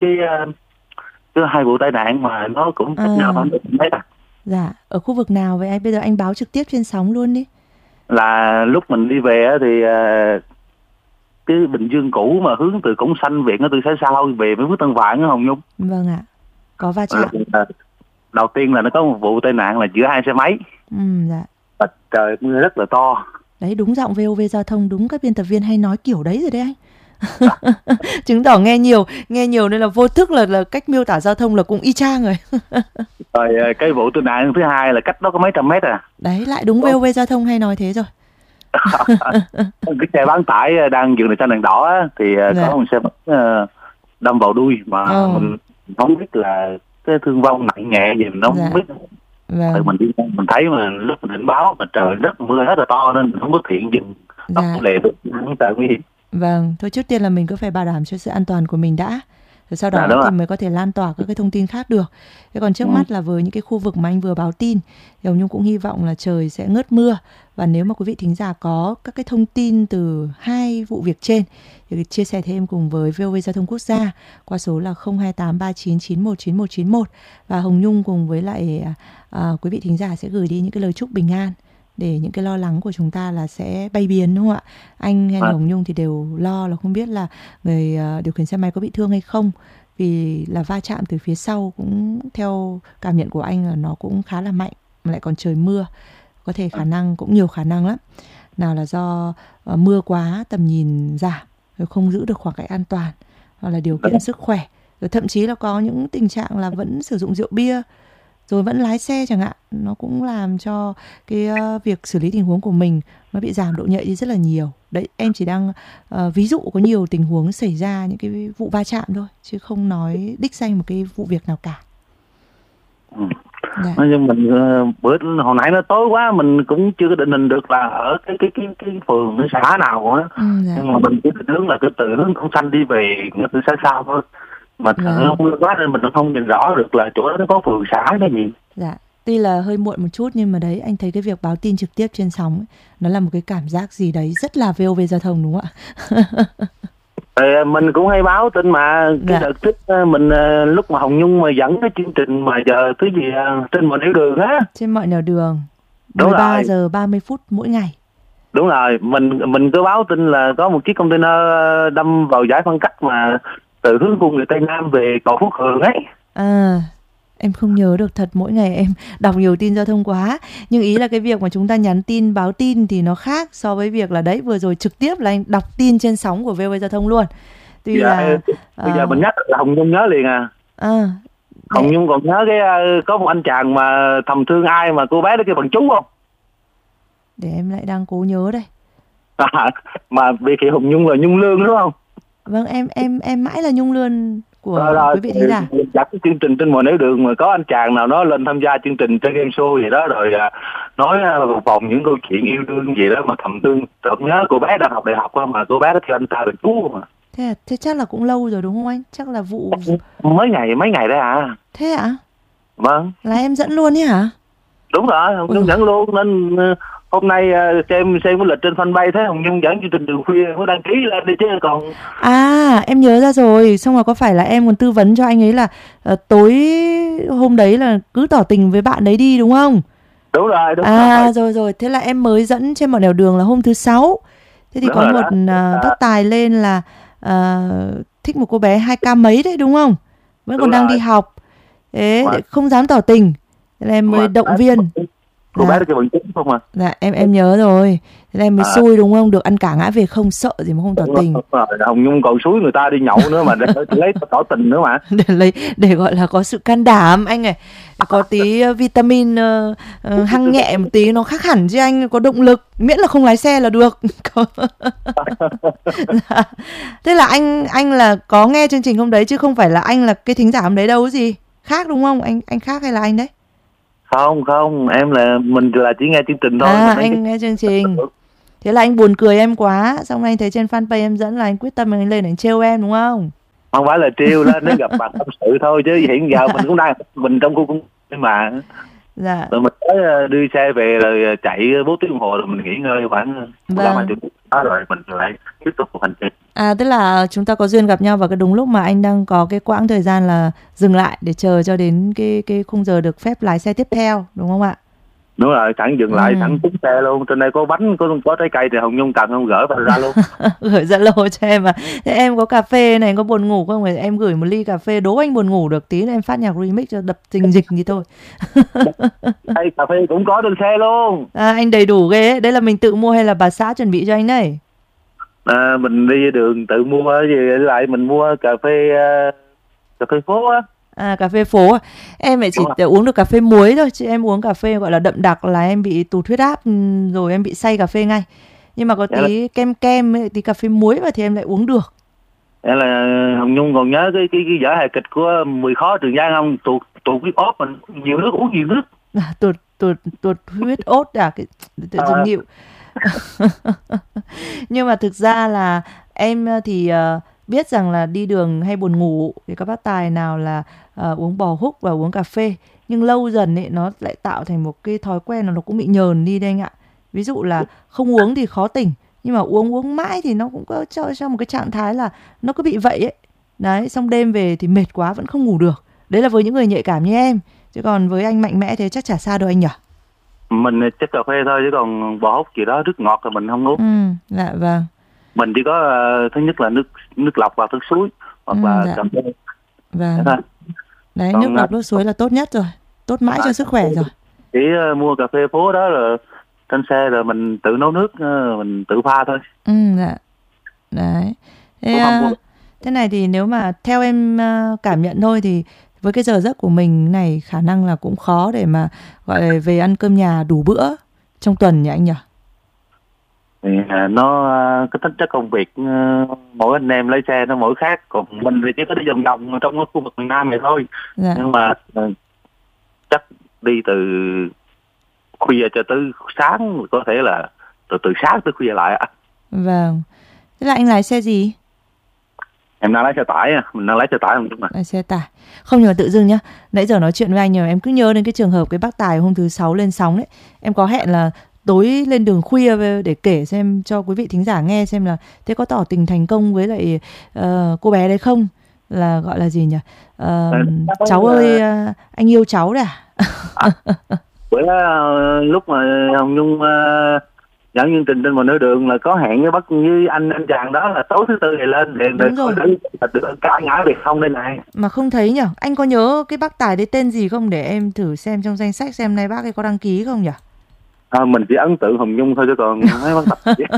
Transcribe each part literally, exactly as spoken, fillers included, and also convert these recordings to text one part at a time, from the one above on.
cái uh, cái hai vụ tai nạn mà nó cũng cách À, nhau khoảng một mét à. dạ, ở khu vực nào vậy anh? Bây giờ anh báo trực tiếp trên sóng luôn đi. Là lúc mình đi về á thì uh, cái Bình Dương cũ mà hướng từ Cổng Xanh viện ở từ phía sau về với Phước Tân Vạn á Hồng Nhung. Vâng ạ. Có va chạm. Là, đầu tiên là nó có một vụ tai nạn là giữa hai xe máy. Ừ, dạ. Và trời mưa rất là to. Đấy, đúng giọng vê o vê Giao thông, đúng các biên tập viên hay nói kiểu đấy rồi đấy anh. Chứng tỏ nghe nhiều, nghe nhiều nên là vô thức là là cách miêu tả giao thông là cũng y chang rồi. Rồi cái vụ tai nạn thứ hai là cách đó có mấy trăm mét à. Đấy, lại đúng vê o vê Giao thông hay nói thế rồi. Cái xe bán tải đang dừng đèn xanh đèn đỏ á, thì Dạ. có một xe uh, đâm vào đuôi mà Ờ. mình không biết là cái thương vong nặng nhẹ gì mình không Dạ. biết. Vâng. Thì mình đi mình thấy mà lúc mình định báo mà trời rất mưa rất là to nên mình không có thiện dừng tốc Dạ. lề được, cũng tại nguy hiểm. Vâng, thôi trước tiên là mình cứ phải bảo đảm cho sự an toàn của mình đã. Rồi sau đó Dạ, đúng thì ạ. mới có thể lan tỏa các cái thông tin khác được. Thế còn trước Ừ. mắt là với những cái khu vực mà anh vừa báo tin thì Hồng Nhung cũng hy vọng là trời sẽ ngớt mưa. Và nếu mà quý vị thính giả có các cái thông tin từ hai vụ việc trên thì chia sẻ thêm cùng với vê o vê Giao thông Quốc gia qua số là không hai tám ba chín chín một chín một chín một. Và Hồng Nhung cùng với lại à, quý vị thính giả sẽ gửi đi những cái lời chúc bình an để những cái lo lắng của chúng ta là sẽ bay biến, đúng không ạ? Anh hay là À. Hồng Nhung thì đều lo là không biết là người uh, điều khiển xe máy có bị thương hay không, vì là va chạm từ phía sau cũng theo cảm nhận của anh là nó cũng khá là mạnh, mà lại còn trời mưa, có thể khả năng cũng nhiều khả năng lắm. Nào là do uh, mưa quá tầm nhìn giảm, rồi không giữ được khoảng cách an toàn, hoặc là điều kiện sức khỏe, rồi thậm chí là có những tình trạng là vẫn sử dụng rượu bia rồi vẫn lái xe chẳng hạn, nó cũng làm cho cái uh, việc xử lý tình huống của mình nó bị giảm độ nhạy đi rất là nhiều. Đấy, em chỉ đang uh, ví dụ có nhiều tình huống xảy ra những cái vụ va chạm thôi, chứ không nói đích danh một cái vụ việc nào cả. Ừ. Dạ. Nói chung mình uh, bữa hồi nãy nó tối quá mình cũng chưa có định hình được là ở cái cái cái cái phường cái xã nào á. Ừ, dạ. Nhưng mà mình chỉ định hướng là cái từ hướng Cổng Xanh đi về từ xa xa thôi. Mà Vâng. nó mưa quá nên mình không nhìn rõ được là chỗ đó nó có phường xã cái gì. Dạ. Tuy là hơi muộn một chút nhưng mà đấy, anh thấy cái việc báo tin trực tiếp trên sóng ấy, nó là một cái cảm giác gì đấy rất là vê o vê Giao thông, đúng không ạ? Thì mình cũng hay báo tin mà cái Dạ. đợt trước mình lúc mà Hồng Nhung mà dẫn cái chương trình mà giờ thứ gì trên mọi nẻo đường á. Trên mọi nẻo đường Đúng mười ba rồi. giờ ba mươi phút mỗi ngày. Đúng rồi, mình mình cứ báo tin là có một chiếc container đâm vào giải phân cách mà từ hướng khu người Tây Nam về cầu Phước Hường ấy. À, em không nhớ được thật, mỗi ngày em đọc nhiều tin giao thông quá. Nhưng ý là cái việc mà chúng ta nhắn tin, báo tin thì nó khác so với việc là đấy vừa rồi trực tiếp là anh đọc tin trên sóng của vê o vê Giao thông luôn. Tuy Dạ, là bây giờ uh, mình nhắc là Hồng Nhung nhớ liền à. à Hồng để, Nhung còn nhớ cái có một anh chàng mà thầm thương ai mà cô bé đó kêu bằng chú không? để em lại đang cố nhớ đây. À, mà vì khi Hồng Nhung là Nhung Lương đúng không? Vâng, em em em mãi là Nhung Lươn của Rồi, rồi, quý vị thính giả. dắt cái chương trình trên mọi nẻo đường mà có anh chàng nào nó lên tham gia chương trình trên game show gì đó rồi à, nói uh, vòng những câu chuyện yêu đương gì đó mà thầm thương. Tôi nhớ cô bé đang học đại học mà cô bé đó theo anh ta là chú mà. Thế à, thế chắc là cũng lâu rồi đúng không anh? Chắc là vụ Mới ngày mấy ngày đấy à. thế ạ? Vâng. Là em dẫn luôn ấy hả? Đúng rồi, Hồng Nhung Ừ. dẫn luôn nên uh, hôm nay uh, xem xem cái lịch trên fanpage thấy Hồng Nhung dẫn chương trình đường khuya mới đăng ký lên đi chứ còn. À, em nhớ ra rồi, xong rồi có phải là em còn tư vấn cho anh ấy là uh, tối hôm đấy là cứ tỏ tình với bạn đấy đi đúng không? Đúng rồi, đúng À rồi. rồi rồi, thế là em mới dẫn trên mọi nẻo đường là hôm thứ sáu. Thế thì Đúng có rồi một đó. uh, tác tài lên là uh, thích một cô bé hai k mấy đấy đúng không? Vẫn Đúng còn đang rồi. đi học. Thế Mà- không dám tỏ tình. Thế là em mới Mà- động viên. Cô Dạ. bé đó kêu bằng chú không à. Dạ em em nhớ rồi. Thế là em mới À. xui đúng không? Được ăn cả ngã về không, sợ gì mà không tỏ tình. Đúng rồi, Hồng Nhung còn xúi người ta đi nhậu nữa mà để lấy tỏ tình nữa mà. Để lấy để gọi là có sự can đảm anh này, có tí uh, vitamin uh, uh, hăng nhẹ một tí nó khác hẳn chứ anh, có động lực, miễn là không lái xe là được. Có- Dạ. Thế là anh anh là có nghe chương trình hôm đấy chứ không phải là anh là cái thính giả hôm đấy đâu gì khác đúng không? Anh anh khác hay là anh đấy? Không không, em là mình là chỉ nghe chương trình thôi. À Mình thấy anh nghe chương trình. Thế là anh buồn cười em quá, xong anh thấy trên fanpage em dẫn là anh quyết tâm anh lên anh trêu em đúng không? không phải là trêu lên để gặp mặt tâm sự thôi chứ hiện giờ mình cũng đang mình trong khu công viên mà. Dạ. Rồi mình tới ờ, đi xe về rồi chạy bốn tiếng đồng hồ rồi mình nghỉ ngơi khoảng mười lăm hai Vâng. chục phút đó rồi mình lại tiếp tục cuộc hành trình. À, tức là chúng ta có duyên gặp nhau vào cái đúng lúc mà anh đang có cái quãng thời gian là dừng lại để chờ cho đến cái cái khung giờ được phép lái xe tiếp theo, đúng không ạ? Đúng rồi, sẵn dừng lại, Ừ. sẵn trúng xe luôn. Trên đây có bánh, có có trái cây thì Hồng Nhung cần không gửi vào ra luôn. Gửi Zalo cho em à. Thế em có cà phê này, có buồn ngủ không? Em gửi một ly cà phê, đố anh buồn ngủ được tí là em phát nhạc remix cho đập tình dịch gì thôi. Đây, cà phê cũng có trên xe luôn. À, anh đầy đủ ghê ấy. Đấy là mình tự mua hay là bà xã chuẩn bị cho anh đấy? À, mình đi đường tự mua gì lại mình mua cà phê uh, cà phê phố á. À, cà phê phố à? Em lại chỉ để uống được cà phê muối thôi, chứ em uống cà phê gọi là đậm đặc là em bị tụt huyết áp rồi, em bị say cà phê ngay. Nhưng mà có tí kem kem ấy, tí cà phê muối vào thì em lại uống được. Vậy là Hồng Nhung còn nhớ cái cái cái vở hài kịch của Mười Khó Trường Giang không? Tụt tụt huyết áp mình nhiều nước, uống nhiều nước. À, tụt tụt tụt huyết ốt à, cái tự dưng à. Nghịu. Nhưng mà thực ra là em thì uh, biết rằng là đi đường hay buồn ngủ thì các bác tài nào là uh, uống bò húc và uống cà phê, nhưng lâu dần ấy nó lại tạo thành một cái thói quen là nó cũng bị nhờn đi đây anh ạ. Ví dụ là không uống thì khó tỉnh, nhưng mà uống uống mãi thì nó cũng có cho cho một cái trạng thái là nó cứ bị vậy ấy. Đấy, xong đêm về thì mệt quá vẫn không ngủ được. Đấy là với những người nhạy cảm như em, chứ còn với anh mạnh mẽ thế chắc chả sao đâu anh nhỉ. Mình chất cà phê thôi, chứ còn bò húc gì đó rất ngọt rồi mình không uống. Ừ, dạ vâng. Mình chỉ có uh, thứ nhất là nước nước lọc và nước suối hoặc ừ, là dạ. cà phê. Vâng. Đấy, còn, nước lọc nước suối là tốt nhất rồi, tốt mãi à, cho sức khỏe rồi. Chỉ uh, mua cà phê phố đó rồi trên xe rồi mình tự nấu nước, uh, mình tự pha thôi. Ừ, dạ. Đấy. Thế, uh, thế này thì nếu mà theo em uh, cảm nhận thôi thì với cái giờ giấc của mình này khả năng là cũng khó để mà gọi là về ăn cơm nhà đủ bữa trong tuần nhỉ anh nhỉ? Thì nó cái tính chất công việc mỗi anh em lấy xe nó mỗi khác, còn mình thì chỉ có đi vòng vòng trong cái khu vực miền Nam này thôi. Dạ. Nhưng mà chắc đi từ khuya cho tới sáng, có thể là từ từ sáng tới khuya lại ạ. Vâng. Thế là anh lái xe gì? Em đang lái xe tải, mình đang lái xe tải không chứ mà. Lái xe tải. Không, nhưng mà tự dưng nhá, nãy giờ nói chuyện với anh nhưng mà em cứ nhớ đến cái trường hợp cái bác Tài hôm thứ sáu lên sóng đấy. Em có hẹn là tối lên đường khuya để kể xem cho quý vị thính giả nghe xem là thế có tỏ tình thành công với lại uh, cô bé đấy không, là gọi là gì nhỉ, uh, à, cháu ơi uh, anh yêu cháu đấy à? À bữa uh, lúc mà Hồng Nhung uh, dẫn chương trình trên một nửa đường là có hẹn với bác với anh anh chàng đó là tối thứ tư này lên để để coi được cả ngã việc không đây này mà không thấy nhỉ. Anh có nhớ cái bác Tài đấy tên gì không để em thử xem trong danh sách xem nay bác ấy có đăng ký không nhỉ? À, mình chỉ ấn tượng Hồng Nhung thôi chứ còn mấy bác tập gì.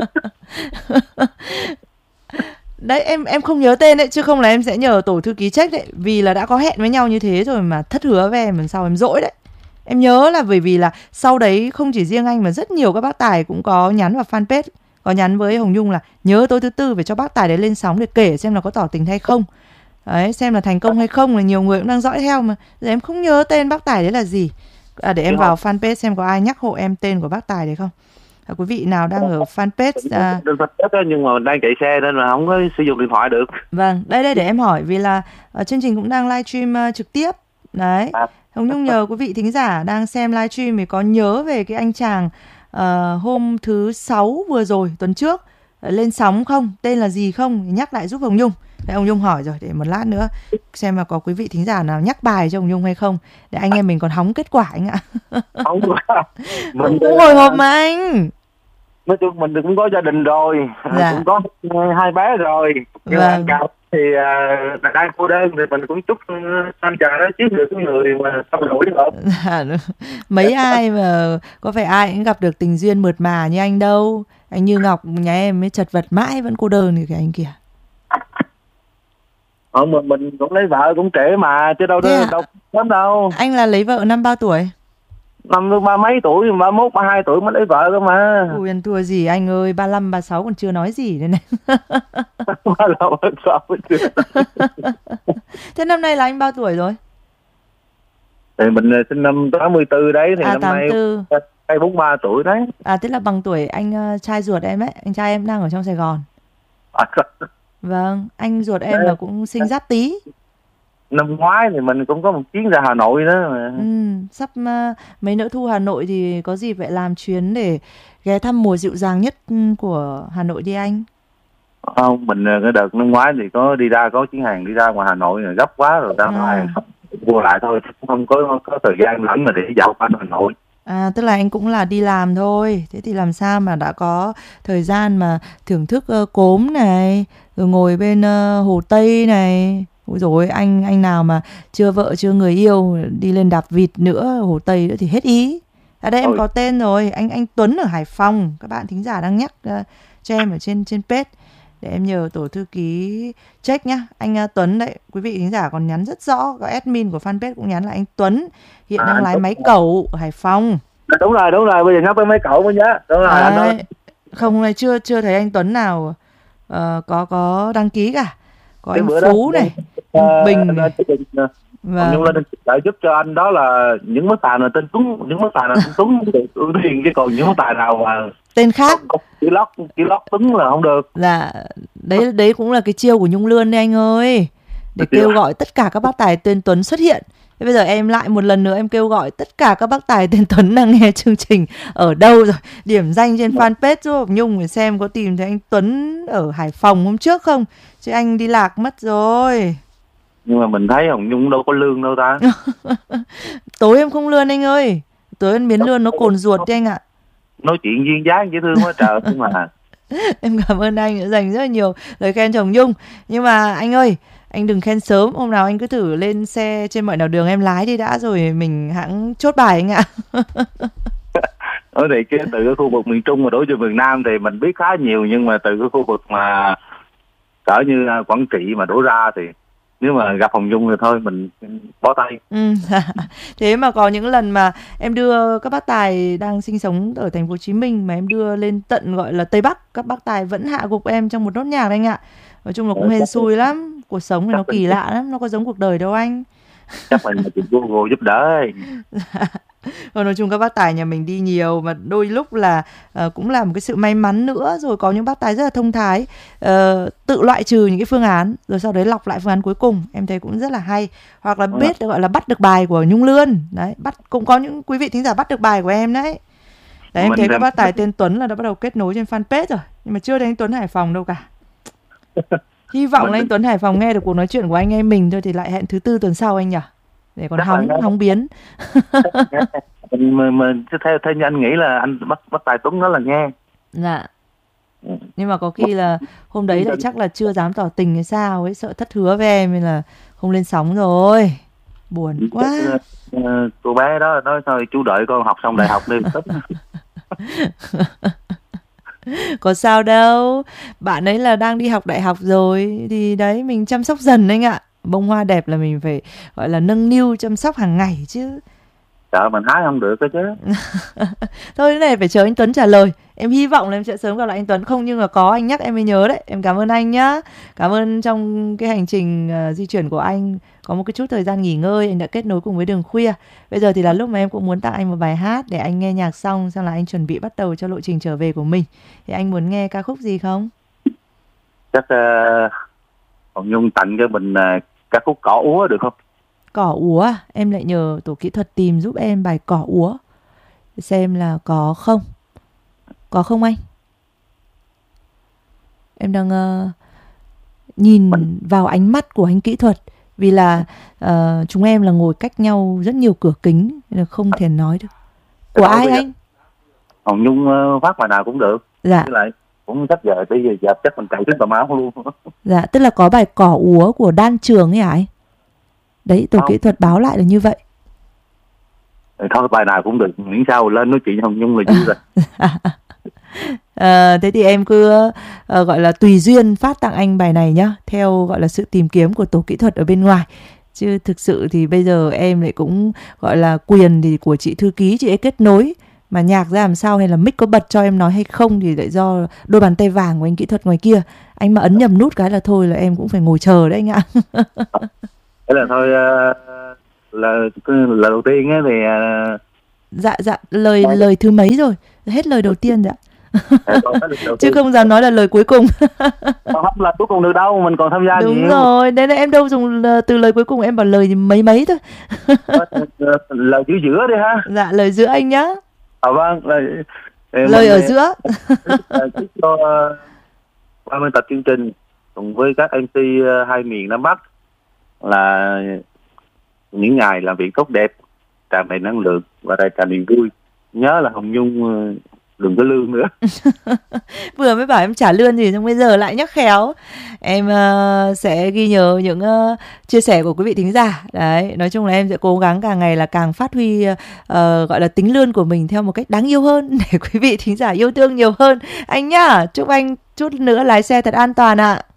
Đấy, em em không nhớ tên đấy, chứ không là em sẽ nhờ tổ thư ký check đấy, vì là đã có hẹn với nhau như thế rồi mà thất hứa với em, lần sau em dỗi đấy. Em nhớ là bởi vì là sau đấy không chỉ riêng anh mà rất nhiều các bác Tài cũng có nhắn vào fanpage, có nhắn với Hồng Nhung là nhớ tối thứ tư phải cho bác Tài đấy lên sóng để kể xem là có tỏ tình hay không. Đấy, xem là thành công hay không, là nhiều người cũng đang dõi theo mà. Giờ em không nhớ tên bác Tài đấy là gì. À, để em vào fanpage xem có ai nhắc hộ em tên của bác Tài đấy không. À, quý vị nào đang ở fanpage à... nhưng mà mình đang chạy xe nên là không có sử dụng điện thoại được. Vâng, đây đây để em hỏi vì là uh, chương trình cũng đang livestream uh, trực tiếp. Đấy. À. Hồng Nhung nhờ quý vị thính giả đang xem livestream thì có nhớ về cái anh chàng uh, hôm thứ sáu vừa rồi, tuần trước uh, lên sóng không? Tên là gì không? Thì nhắc lại giúp Hồng Nhung. Để Hồng Nhung hỏi rồi, để một lát nữa xem là có quý vị thính giả nào nhắc bài cho Hồng Nhung hay không, để anh em mình còn hóng kết quả anh ạ. Không, mình cũng hồi hộp mà anh. Nói chung mình cũng có gia đình rồi, dạ. Cũng có hai bé rồi, nhưng vâng. Mà thì uh, đang cô đơn thì mình cũng chúc anh chàng đó chiếc được cái người mà tâm nổi hợp. Dạ, mấy ai mà có phải ai cũng gặp được tình duyên mượt mà như anh đâu. Anh Như Ngọc nhà em mới chật vật mãi vẫn cô đơn thì cái anh kia. Ờ, mình, mình cũng lấy vợ cũng trễ mà, chứ đâu đâu, đâu lắm đâu. Anh là lấy vợ năm bao tuổi? Năm ba mấy tuổi, ba mốt, ba hai tuổi mới lấy vợ cơ mà. Ui anh thua gì anh ơi, ba lăm, ba sáu còn chưa nói gì đây này. ba lăm, ba sáu chưa. Thế năm nay là anh bao tuổi rồi? Thì mình sinh năm tám mươi tư đấy, thì à, năm tám mươi tư. Nay hai bốn ba tuổi đấy. À thế là bằng tuổi anh uh, trai ruột em ấy, anh trai em đang ở trong Sài Gòn. À, vâng, anh ruột em đấy. Là cũng sinh Giáp Tý. năm ngoái thì mình cũng có một chuyến ra Hà Nội đó mà. Ừ, sắp uh, mấy nữa thu Hà Nội thì có gì phải làm chuyến để ghé thăm mùa dịu dàng nhất của Hà Nội đi anh. Không, mình cái đợt năm ngoái thì có đi ra, có chuyến hàng đi ra ngoài Hà Nội rồi gấp quá rồi ra ngoài À, mua lại thôi, không có có thời gian rảnh mà để dạo quanh Hà Nội. à, tức là anh cũng là đi làm thôi. Thế thì làm sao mà đã có thời gian mà thưởng thức ờ, cốm này, rồi ngồi bên ờ, Hồ Tây này. Ôi dồi ôi, anh anh nào mà chưa vợ chưa người yêu đi lên đạp vịt nữa, Hồ Tây nữa thì hết ý. À đây em Ôi, có tên rồi, anh anh Tuấn ở Hải Phòng. Các bạn thính giả đang nhắc ờ, cho em ở trên trên page để em nhờ tổ thư ký check nhá. Anh ờ, Tuấn đấy, quý vị thính giả còn nhắn rất rõ, có admin của fanpage cũng nhắn là anh Tuấn hiện à, đang anh lái Tuấn. máy cẩu ở Hải Phòng. Đúng rồi, đúng rồi, bây giờ nhắc tới mấy cậu mới nhớ. Đúng rồi, anh nói. Đấy. Không, hôm nay chưa chưa thấy anh Tuấn nào ờ, có có đăng ký cả. Có Cái anh bữa đó Phú này, uh, anh Bình anh này. anh Hồng Nhung Vâng. lên trợ giúp cho anh đó là những mức tài nào tên Tuấn, những mức tài nào tên Tuấn được ưu tiên, chứ còn những mức tài nào mà Tên khác không, không chỉ lót chỉ lót Tuấn là không được. là đấy đấy cũng là cái chiêu của Nhung Lươn đấy anh ơi. Để Chưa. kêu gọi tất cả các bác tài tên Tuấn xuất hiện. Thế bây giờ em lại một lần nữa em kêu gọi tất cả các bác tài tên Tuấn đang nghe chương trình ở đâu rồi, điểm danh trên fanpage giúp Hồng Nhung để xem có tìm thấy anh Tuấn ở Hải Phòng hôm trước không, chứ anh đi lạc mất rồi. Nhưng mà mình thấy Hồng Nhung đâu có lương đâu ta. Tối em không lươn anh ơi, tối em miến lươn nó cồn ruột đi anh ạ. Nói chuyện duyên dáng dễ thương quá trời. Nhưng mà Em cảm ơn anh đã dành rất là nhiều lời khen cho Hồng Nhung. Nhưng mà anh ơi, anh đừng khen sớm, hôm nào anh cứ thử lên xe trên mọi nẻo đường em lái đi đã rồi mình hãng chốt bài anh ạ. ở thì cái từ cái khu vực miền Trung mà đổ cho miền Nam thì mình biết khá nhiều, nhưng mà từ cái khu vực mà cỡ như Quảng Trị mà đổ ra thì nếu mà gặp Hồng Nhung thì thôi mình bó tay. Ừ. Thế mà có những lần mà em đưa các bác tài đang sinh sống ở thành phố Hồ Chí Minh mà em đưa lên tận gọi là Tây Bắc, các bác tài vẫn hạ gục em trong một nốt nhạc đấy anh ạ. Nói chung là cũng hên xui lắm, cuộc sống thì nó kỳ lạ lắm, nó có giống cuộc đời đâu anh. Chắc mình tìm Google giúp đỡ ấy. Còn nói chung các bác tài nhà mình đi nhiều mà đôi lúc là uh, cũng là một cái sự may mắn nữa, rồi có những bác tài rất là thông thái, uh, tự loại trừ những cái phương án rồi sau đấy lọc lại phương án cuối cùng, em thấy cũng rất là hay. Hoặc là biết gọi là bắt được bài của Nhung Lươn đấy, bắt cũng có những quý vị thính giả bắt được bài của em đấy. Đấy, em Mình thấy các làm- bác tài tên Tuấn là đã bắt đầu kết nối trên fanpage rồi, nhưng mà chưa thấy anh Tuấn Hải Phòng đâu cả. Hy vọng là anh Tuấn Hải Phòng nghe được cuộc nói chuyện của anh em mình thôi, thì lại hẹn thứ tư tuần sau anh nhỉ, để còn Chắc là hóng nghe. hóng biến. mình, mình, mình theo theo như anh nghĩ là anh bắt bắt tài Tuấn đó là nghe. Dạ. Nhưng mà có khi là hôm đấy lại chắc là chưa dám tỏ tình hay sao ấy, sợ thất hứa với em nên là không lên sóng rồi. Buồn quá. Ờ, cô bé đó nói thôi chú đợi con học xong đại học đi. Có sao đâu, bạn ấy là đang đi học đại học rồi thì đấy mình chăm sóc dần anh ạ. Bông hoa đẹp là mình phải gọi là nâng niu chăm sóc hàng ngày chứ. Sợ mình hái không được cơ chứ. Thôi cái này phải chờ anh Tuấn trả lời. Em hy vọng là em sẽ sớm gặp lại anh Tuấn, không nhưng mà có anh nhắc em mới nhớ đấy. Em cảm ơn anh nhá. Cảm ơn trong cái hành trình uh, di chuyển của anh có một cái chút thời gian nghỉ ngơi, anh đã kết nối cùng với Đường Khuya. Bây giờ thì là lúc mà em cũng muốn tặng anh một bài hát để anh nghe nhạc xong, xong là anh chuẩn bị bắt đầu cho lộ trình trở về của mình. Thì anh muốn nghe ca khúc gì không? Chắc uh, Hồng Nhung tặng cho mình uh, ca khúc Cỏ Úa được không? Cỏ úa, em lại nhờ tổ kỹ thuật tìm giúp em bài Cỏ úa. Xem là có không? Có không anh? Em đang uh, nhìn vào ánh mắt của anh kỹ thuật. Vì là uh, chúng em là ngồi cách nhau rất nhiều cửa kính, nên là không thể nói được. Của ai anh? Hồng Nhung uh, phát bài nào cũng được. Dạ. Với lại cũng chắc giờ bây giờ dạp chắc mình cày trước tầm áo luôn. Dạ, tức là có bài Cỏ úa của Đan Trường ấy hả anh? Đấy, tổ Không. kỹ thuật báo lại là như vậy. Thôi bài nào cũng được, miễn sao lên nói chuyện Hồng Nhung là vui rồi. À, thế thì em cứ uh, gọi là tùy duyên phát tặng anh bài này nhá, theo gọi là sự tìm kiếm của tổ kỹ thuật ở bên ngoài. Chứ thực sự thì bây giờ em lại cũng gọi là quyền thì của chị thư ký, chị ấy kết nối. Mà nhạc ra làm sao hay là mic có bật cho em nói hay không thì lại do đôi bàn tay vàng của anh kỹ thuật ngoài kia. Anh mà ấn nhầm nút cái là thôi là em cũng phải ngồi chờ đấy anh ạ. Thế là thôi uh, là lời đầu tiên ấy thì uh... Dạ dạ lời lời thứ mấy rồi, hết lời đầu tiên dạ. Dạ, còn cái lần đầu Chứ tiên không dám nói là lời cuối cùng. còn không là cuối cùng được đâu, mình còn tham gia Đúng nhiều. rồi, đấy là em đâu dùng ờ, từ lời cuối cùng, em bảo lời mấy mấy thôi. Ờ, ờ, lời giữa giữa đi ha. Dạ, lời giữa anh nhá. À, vâng, lời, ờ, Lời mình ở ờ, giữa. ờ, chúc cho ờ, ba mươi tập chương trình cùng với các em xê ờ, hai miền Nam Bắc là những ngày làm việc tốt đẹp, tràn đầy năng lượng và đầy tràn niềm vui. Nhớ là Hồng Nhung ờ, đừng có lương nữa. Vừa mới bảo em trả lương gì xong bây giờ lại nhắc khéo. Em ờ, sẽ ghi nhớ những ờ, chia sẻ của quý vị thính giả. Đấy, nói chung là em sẽ cố gắng càng ngày là càng phát huy ờ, gọi là tính lương của mình theo một cách đáng yêu hơn để quý vị thính giả yêu thương nhiều hơn. Anh nhá, chúc anh chút nữa lái xe thật an toàn ạ.